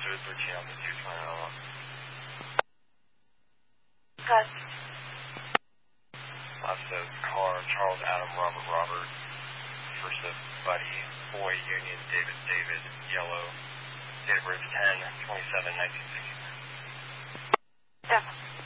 David 13 Alpha 220. Good. Last says car, Charles Adam Robert Robert. First says Buddy, Boy Union David David, yellow. Date of birth 10/27/1960. Yeah.